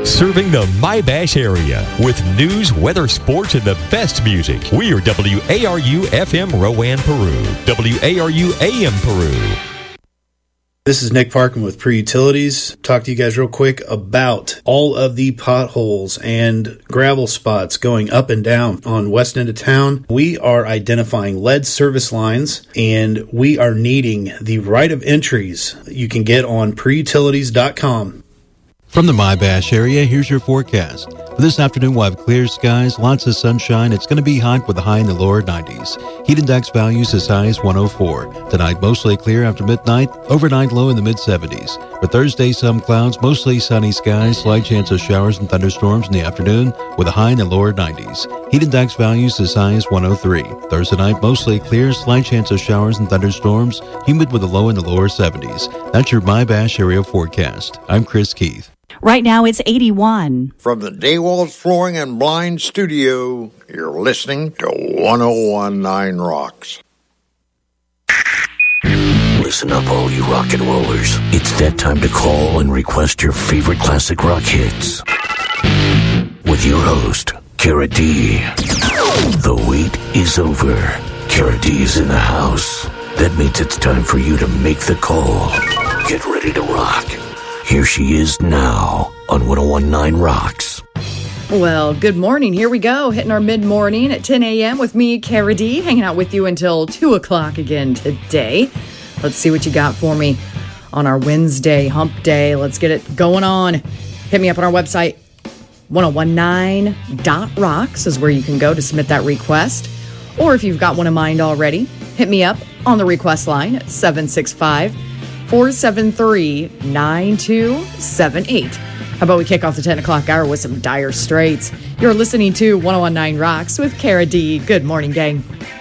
Serving the My-Bash area with news, weather, sports, and the best music. We are WARU FM Rowan, Peru. WARU AM Peru. This is Nick Parkin with Pre-Utilities. Talk to you guys real quick about all of the potholes and gravel spots going up and down on west end of town. We are identifying lead service lines, and we are needing the right of entries you can get on preutilities.com. From the My-Bash area, here's your forecast. For this afternoon, we'll have clear skies, lots of sunshine. It's going to be hot with a high in the lower 90s. Heat index values as high as 104. Tonight, mostly clear after midnight. Overnight, low in the mid-70s. For Thursday, some clouds, mostly sunny skies, slight chance of showers and thunderstorms in the afternoon with a high in the lower 90s. Heat index values as high as 103. Thursday night, mostly clear, slight chance of showers and thunderstorms, humid with a low in the lower 70s. That's your My-Bash area forecast. I'm Chris Keith. Right now, it's 81. From the Daywalls Flooring and Blind Studio, you're listening to 1019 Rocks. Listen up, all you rock and rollers. It's that time to call and request your favorite classic rock hits. With your host, Kara D. The wait is over. Kara D is in the house. That means it's time for you to make the call. Get ready to rock. Here she is now on 1019 Rocks. Well, good morning. Here we go. Hitting our mid-morning at 10 a.m. with me, Kara D, hanging out with you until 2 o'clock again today. Let's see what you got for me on our Wednesday hump day. Let's get it going on. Hit me up on our website. 1019.rocks is where you can go to submit that request. Or if you've got one in mind already, hit me up on the request line at 765-473-9278. How about we kick off the 10 o'clock hour with some Dire Straits? You're listening to 1019 Rocks with Kara D. Good morning, gang.